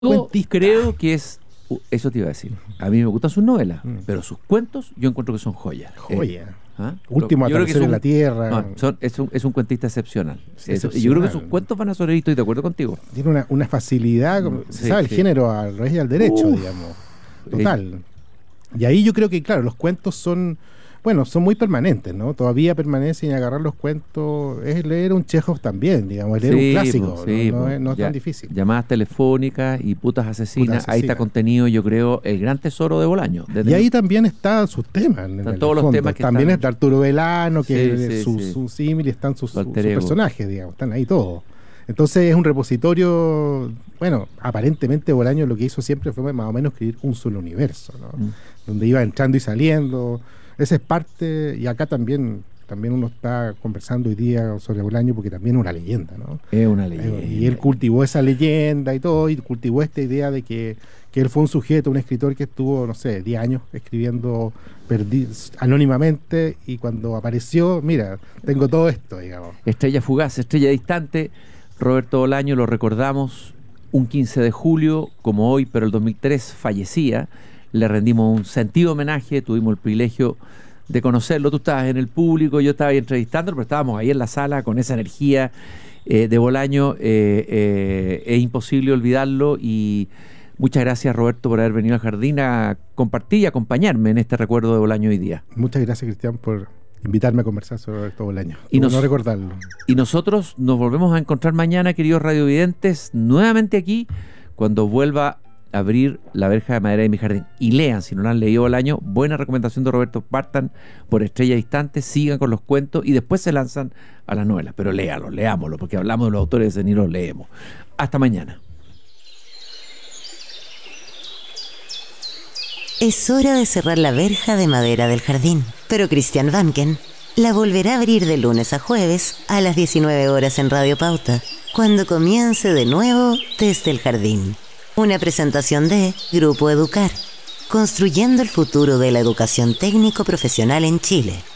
creo que eso te iba a decir. A mí me gustan sus novelas, pero sus cuentos yo encuentro que son joyas. Joya. Último atardecer en la Tierra. No, es un cuentista excepcional. Yo creo que sus cuentos van a sobrevivir, estoy de acuerdo contigo. Tiene una facilidad, se sabe el género al revés y al derecho, digamos. Total. Y ahí yo creo que, claro, los cuentos son muy permanentes, ¿no? Todavía permanecen, y agarrar los cuentos es leer un Chekhov también, digamos, es leer un clásico, no es tan difícil. Llamadas telefónicas y putas asesinas, ahí está contenido, yo creo, el gran tesoro de Bolaño. Y ahí también están sus temas. Están todos los temas que también están... está Arturo Velano, que es su símil, y están sus personajes, digamos, están ahí todos. Entonces es un repositorio, aparentemente Bolaño lo que hizo siempre fue más o menos escribir un solo universo, ¿no? Donde iba entrando y saliendo. Esa es parte, y acá también uno está conversando hoy día sobre Bolaño porque también es una leyenda, ¿no? Es una leyenda. Y él cultivó esa leyenda y todo, y cultivó esta idea de que él fue un sujeto, un escritor que estuvo, 10 años escribiendo anónimamente, y cuando apareció, mira, tengo todo esto, digamos. Estrella fugaz, estrella distante. Roberto Bolaño, lo recordamos un 15 de julio, como hoy, pero el 2003 fallecía. Le rendimos un sentido homenaje, tuvimos el privilegio de conocerlo. Tú estabas en el público, yo estaba ahí entrevistándolo, pero estábamos ahí en la sala con esa energía de Bolaño. Es imposible olvidarlo, y muchas gracias, Roberto, por haber venido al Jardín a compartir y acompañarme en este recuerdo de Bolaño hoy día. Muchas gracias, Cristian, por invitarme a conversar sobre Roberto Bolaño. Y no recordarlo. Y nosotros nos volvemos a encontrar mañana, queridos radiovidentes, nuevamente aquí, cuando vuelva abrir la verja de madera de mi jardín. Y lean, si no lo han leído Bolaño, buena recomendación de Roberto. Partan por Estrella Distante, sigan con los cuentos y después se lanzan a las novelas. Pero léanlo, leámoslo, porque hablamos de los autores de ni los leemos. Hasta mañana. Es hora de cerrar la verja de madera del jardín, pero Christian Vanken la volverá a abrir de lunes a jueves a las 19 horas en Radio Pauta, cuando comience de nuevo Desde el Jardín. Una presentación de Grupo Educar, construyendo el futuro de la educación técnico-profesional en Chile.